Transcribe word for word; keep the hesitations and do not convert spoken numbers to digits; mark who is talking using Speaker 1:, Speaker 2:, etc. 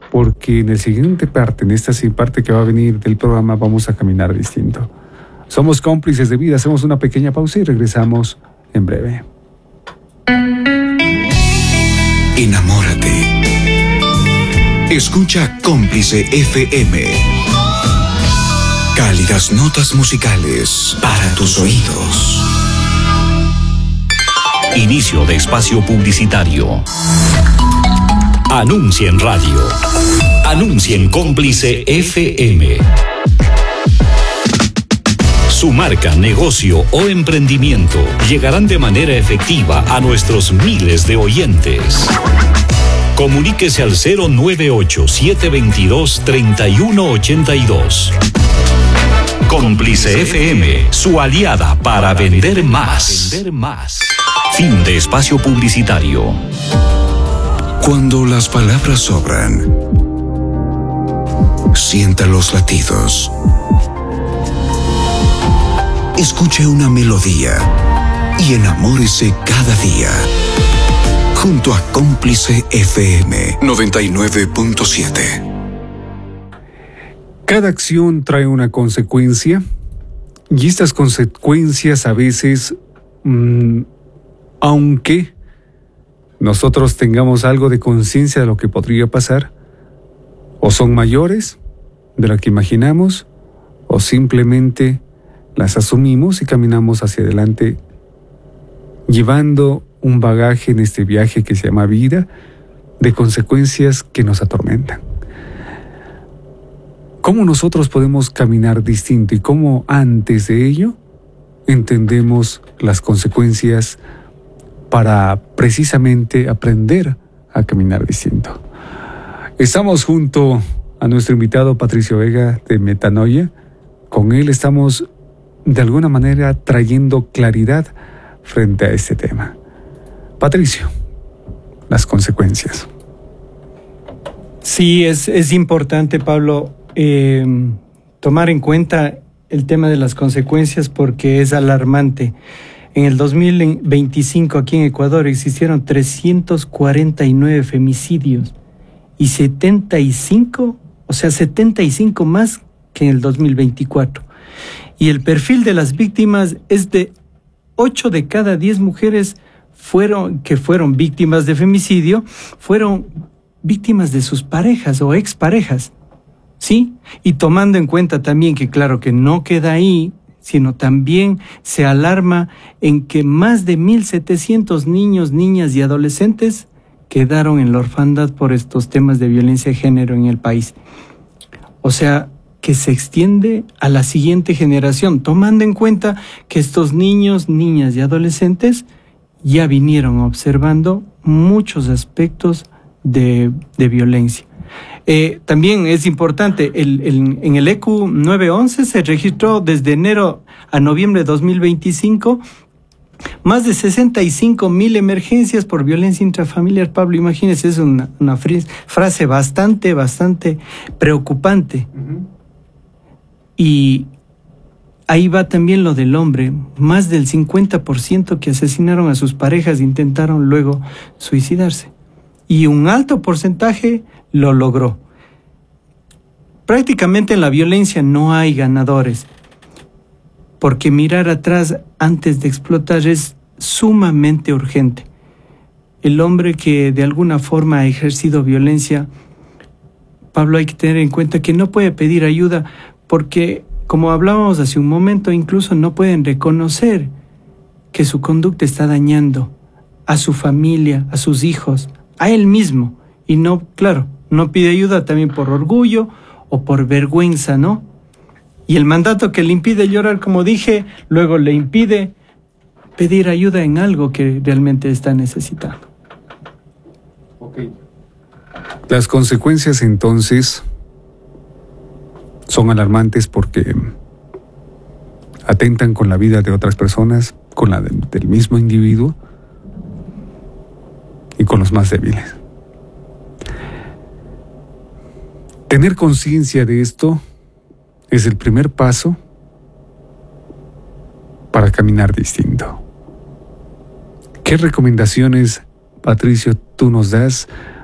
Speaker 1: porque en el siguiente parte, en esta parte que va a venir del programa, vamos a caminar distinto. Somos Cómplices de Vida, hacemos una pequeña pausa y regresamos en breve.
Speaker 2: Enamórate. Escucha Cómplice F M. Cálidas notas musicales para tus oídos.
Speaker 3: Inicio de espacio publicitario. Anuncia en radio. Anuncia en Cómplice F M. Su marca, negocio o emprendimiento llegarán de manera efectiva a nuestros miles de oyentes. Comuníquese al cero nueve ocho, siete dos dos, tres uno ocho dos. Cómplice F M, su aliada para vender más. Fin de espacio publicitario.
Speaker 2: Cuando las palabras sobran, sienta los latidos. Escuche una melodía y enamórese cada día. Junto a Cómplice F M noventa y nueve punto siete.
Speaker 1: Cada acción trae una consecuencia y estas consecuencias a veces, mmm, aunque nosotros tengamos algo de conciencia de lo que podría pasar, o son mayores de lo que imaginamos, o simplemente las asumimos y caminamos hacia adelante llevando un bagaje en este viaje que se llama vida de consecuencias que nos atormentan. ¿Cómo nosotros podemos caminar distinto y cómo antes de ello entendemos las consecuencias para precisamente aprender a caminar distinto? Estamos junto a nuestro invitado Patricio Vega de Metanoia. Con él estamos de alguna manera trayendo claridad frente a este tema. Patricio, las consecuencias.
Speaker 4: Sí, es, es importante, Pablo, eh, tomar en cuenta el tema de las consecuencias porque es alarmante. En el dos mil veinticinco aquí en Ecuador existieron trescientos cuarenta y nueve femicidios y setenta y cinco, o sea, setenta y cinco más que en el dos mil veinticuatro. Y el perfil de las víctimas es de ocho de cada diez mujeres fueron, que fueron víctimas de femicidio, fueron víctimas de sus parejas o exparejas, ¿sí? Y tomando en cuenta también que claro que no queda ahí, sino también se alarma en que más de mil setecientos niños, niñas y adolescentes quedaron en la orfandad por estos temas de violencia de género en el país. O sea, que se extiende a la siguiente generación, tomando en cuenta que estos niños, niñas y adolescentes ya vinieron observando muchos aspectos de, de violencia. Eh, también es importante, el, el, en el E Q nueve once se registró desde enero a noviembre de dos mil veinticinco más de sesenta y cinco mil emergencias por violencia intrafamiliar. Pablo, imagínese, es una, una frase bastante, bastante preocupante. Uh-huh. Y ahí va también lo del hombre. Más del cincuenta por ciento que asesinaron a sus parejas intentaron luego suicidarse. Y un alto porcentaje lo logró. Prácticamente en la violencia no hay ganadores, porque mirar atrás antes de explotar es sumamente urgente. El hombre que de alguna forma ha ejercido violencia, Pablo, hay que tener en cuenta que no puede pedir ayuda porque, como hablábamos hace un momento, incluso no pueden reconocer que su conducta está dañando a su familia, a sus hijos, a él mismo. Y no, claro, no pide ayuda también por orgullo o por vergüenza, ¿no? Y el mandato que le impide llorar, como dije, luego le impide pedir ayuda en algo que realmente está necesitando.
Speaker 1: Okay. Las consecuencias entonces son alarmantes porque atentan con la vida de otras personas, con la de, del mismo individuo y con los más débiles. Tener conciencia de esto es el primer paso para caminar distinto. ¿Qué recomendaciones, Patricio, tú nos das